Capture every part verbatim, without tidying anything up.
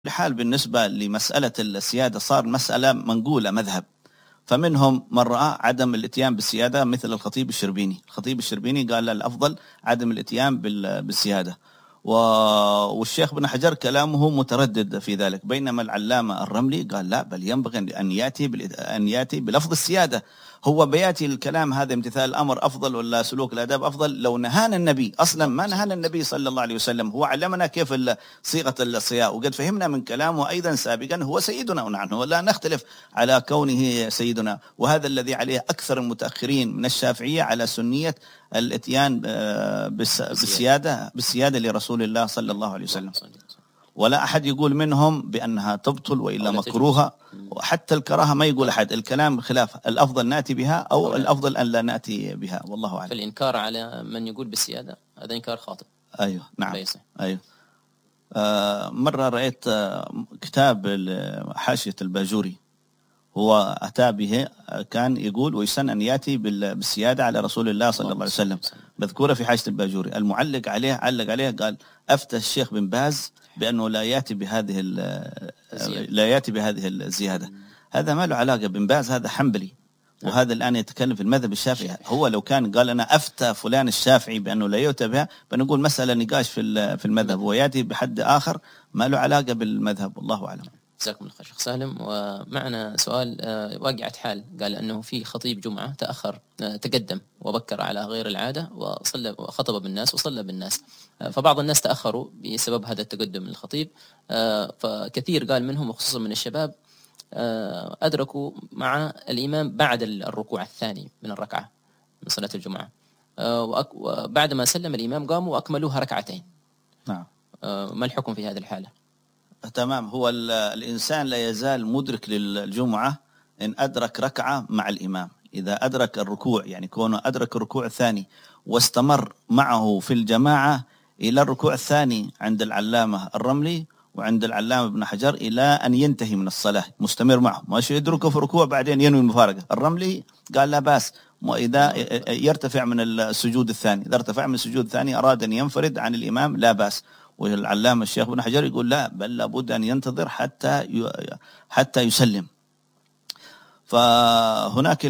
الحال بالنسبة لمسألة السيادة صار مسألة منقولة مذهب، فمنهم من رأى عدم الاتيان بالسيادة مثل الخطيب الشربيني. الخطيب الشربيني قال الأفضل عدم الاتيان بالسيادة، والشيخ بن حجر كلامه متردد في ذلك، بينما العلامة الرملي قال لا، بل ينبغي أن يأتي أن يأتي بلفظ السيادة. هو بياتي الكلام هذا امتثال الأمر أفضل ولا سلوك الآداب أفضل؟ لو نهانا النبي، أصلا ما نهانا النبي صلى الله عليه وسلم، هو علمنا كيف صيغة الصياغة، وقد فهمنا من كلامه أيضا سابقا هو سيدنا ونحن ولا نختلف على كونه سيدنا. وهذا الذي عليه أكثر المتأخرين من الشافعية على سنية الاتيان بالسيادة بالسيادة لرسول الله صلى الله عليه وسلم، ولا أحد يقول منهم بأنها تبطل وإلا مكروهة، وحتى الكراهة ما يقول أحد، الكلام خلاف، الأفضل نأتي بها أو, أو الأفضل أن لا نأتي بها، والله أعلم. فالإنكار على من يقول بالسيادة هذا إنكار خاطئ. أيوه نعم بيسي. أيوه آه مرة رأيت آه كتاب حاشية الباجوري، هو أتى به، كان يقول ويسن أن يأتي بالسيادة على رسول الله صلى الله عليه وسلم، مذكورة في حاشية الباجوري. المعلق عليه علق عليه قال أفتى الشيخ بن باز بأنه لا يأتي بهذه لا يأتي بهذه الزيادة. هذا ما له علاقة، بن باز هذا حنبلي، وهذا الآن يتكلم في المذهب الشافعي. هو لو كان قال أنا أفتى فلان الشافعي بأنه لا يؤتى بها، بنقول مسألة نقاش في في المذهب، ويأتي بحد آخر ما له علاقة بالمذهب، والله أعلم. جزاكم الله خير شيخ سالم. ومعنا سؤال واقعة حال، قال أنه في خطيب جمعة تأخر تقدم وبكر على غير العادة وصلى وخطب بالناس وصلى بالناس، فبعض الناس تأخروا بسبب هذا التقدم للخطيب، فكثير قال منهم وخصوصا من الشباب أدركوا مع الإمام بعد الركوع الثاني من الركعة من صلاة الجمعة، وبعد ما سلم الإمام قاموا وأكملوها ركعتين. نعم، ما الحكم في هذه الحالة؟ تمام، هو الإنسان لا يزال مدرك للجمعة إن أدرك ركعة مع الإمام. إذا أدرك الركوع، يعني كونه أدرك الركوع الثاني واستمر معه في الجماعة إلى الركوع الثاني عند العلامة الرملي وعند العلامة ابن حجر إلى أن ينتهي من الصلاة، مستمر معه، ماشي يدركه في ركوع بعدين ينوي المفارقة. الرملي قال لا بأس، وإذا يرتفع من السجود الثاني، إذا ارتفع من السجود الثاني أراد أن ينفرد عن الإمام لا بأس. والعلامة الشيخ ابن حجر يقول لا، بل لابد أن ينتظر حتى حتى يسلم. فهناك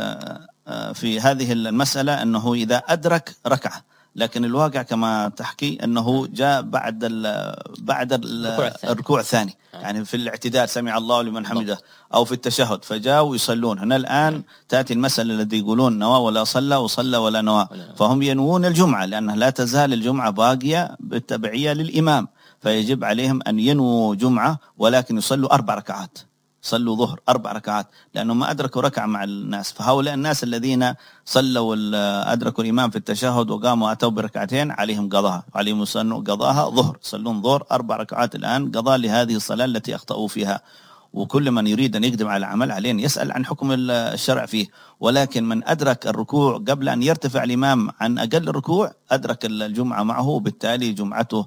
في هذه المسألة أنه إذا أدرك ركعة، لكن الواقع كما تحكي أنه جاء بعد ال بعد ال الركوع الثاني، يعني في الاعتدال سمع الله لمن حمده أو في التشهد، فجاءوا يصلون. هنا الآن تأتي المسألة الذي يقولون نوى ولا صلى وصلى ولا نوى، فهم ينوون الجمعة لأنها لا تزال الجمعة باقية بالتبعية للإمام، فيجب عليهم أن ينووا جمعة ولكن يصلوا أربع ركعات، صلوا ظهر أربع ركعات، لأنه ما أدركوا ركعة مع الناس. فهؤلاء الناس الذين صلوا أدركوا الإمام في التشهد وقاموا أتوا بركعتين عليهم قضاها، عليهم يصلوا قضاها ظهر، صلون ظهر أربع ركعات الآن قضاء لهذه الصلاة التي أخطأوا فيها. وكل من يريد أن يقدم على العمل عليه أن يسأل عن حكم الشرع فيه، ولكن من أدرك الركوع قبل أن يرتفع الإمام عن أقل الركوع أدرك الجمعة معه، وبالتالي جمعته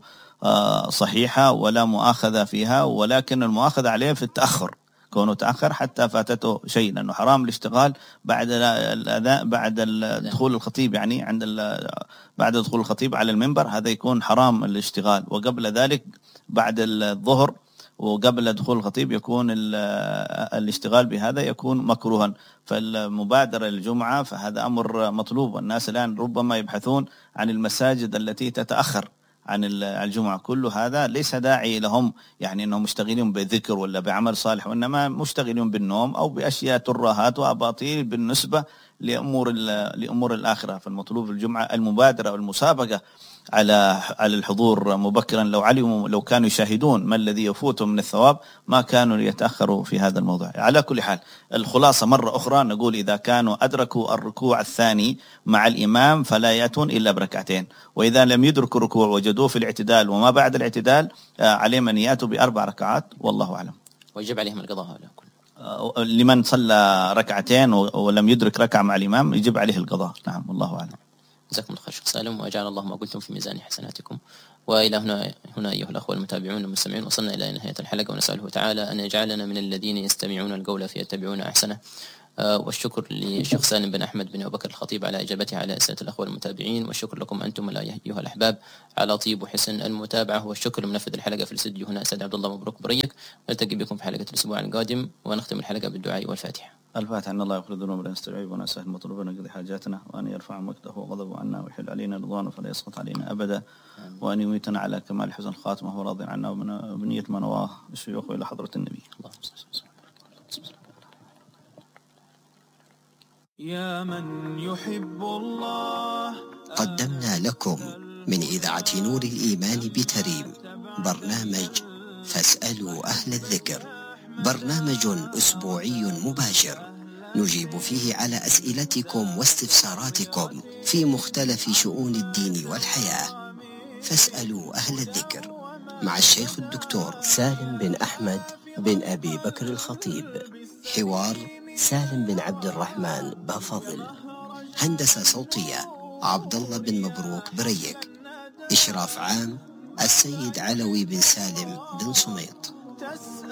صحيحة ولا مؤاخذة فيها، ولكن المؤاخذة عليه في التأخر، كونه تأخر حتى فاتته شيء، لأنه حرام الاشتغال بعد الأذان، بعد دخول الخطيب، يعني عند بعد دخول الخطيب على المنبر هذا يكون حرام الاشتغال، وقبل ذلك بعد الظهر وقبل دخول الخطيب يكون الاشتغال بهذا يكون مكروها. فالمبادرة للجمعة فهذا أمر مطلوب، والناس الآن ربما يبحثون عن المساجد التي تتأخر عن الجمعة. كل هذا ليس داعي لهم يعني أنهم مشتغلين بذكر ولا بعمل صالح، وإنما مشتغلين بالنوم أو بأشياء ترهات وأباطيل بالنسبة لأمور لأمور الآخرة. فالمطلوب في الجمعة المبادرة والمسابقة على على الحضور مبكرا، لو علموا لو كانوا يشاهدون ما الذي يفوتهم من الثواب ما كانوا يتأخروا في هذا الموضوع. على كل حال الخلاصة مرة أخرى نقول إذا كانوا أدركوا الركوع الثاني مع الإمام فلا يأتون إلا بركعتين، وإذا لم يدركوا الركوع وجدوه في الاعتدال وما بعد الاعتدال عليهم أن يأتوا بأربع ركعات، والله أعلم. ويجب عليهم القضاء هؤلاء كل لمن صلى ركعتين ولم يدرك ركعة مع الإمام يجب عليه القضاء. نعم، والله أعلم. جزاكم الله خير شيخ سالم، وجعل الله ما قلتم في ميزان حسناتكم. وإلى هنا هنا أيها الأخوة المتابعون المستمعون وصلنا إلى نهاية الحلقة، ونسأله تعالى أن يجعلنا من الذين يستمعون القول فيتبعون أحسنه. والشكر للشيخ سالم بن أحمد بن أبو بكر الخطيب على إجابته على أسئلة الأخوة المتابعين، والشكر لكم أنتم أيها الأحباب على طيب وحسن المتابعة، والشكر لمنفذ الحلقة في الاستديو هنا أسعد عبد الله مبروك بريك. نلتقي بكم في حلقة الأسبوع القادم، ونختم الحلقة بالدعاء والفاتحة. الفاتحة. أن الله يغفر ذنوبنا ونستوعب ونسهل مطلوبنا ويقضي حاجاتنا، وأن يرفع مكته وغضبه عنا ويحل علينا رضوانه فلا يسقط علينا أبدا، وأن يميتنا على كمال حسن الخاتمة وهو راضي عنا وبنية ما نواه الشيوخ إلى حضرة النبي. يا من يحب الله. قدمنا لكم من إذاعة نور الإيمان بتريم برنامج فاسألوا أهل الذكر، برنامج أسبوعي مباشر نجيب فيه على أسئلتكم واستفساراتكم في مختلف شؤون الدين والحياة. فاسألوا أهل الذكر مع الشيخ الدكتور سالم بن أحمد بن أبي بكر الخطيب، حوار سالم بن عبد الرحمن بافضل، هندسة صوتية عبد الله بن مبروك بريك، إشراف عام السيد علوي بن سالم بن صميط.